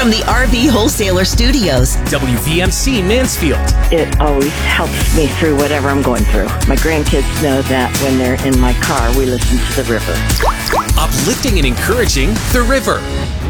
from the RV Wholesaler Studios. WVMC Mansfield. It always helps me through whatever I'm going through. My grandkids know that when they're in my car, we listen to the river. Uplifting and encouraging the river.